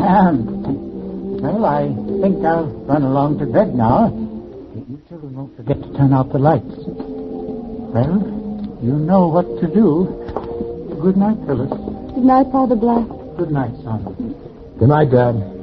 Well, I think I'll run along to bed now. You children won't forget to turn out the lights. Well, you know what to do. Good night, Phyllis. Good night, Father Black. Good night, son. Good night, Dad.